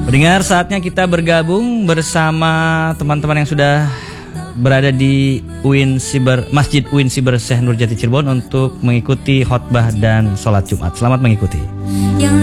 Pendengar, saatnya kita bergabung bersama teman-teman yang sudah berada di Masjid UIN Siber Syekh Nurjati Cirebon untuk mengikuti khotbah dan sholat Jumat. Selamat mengikuti.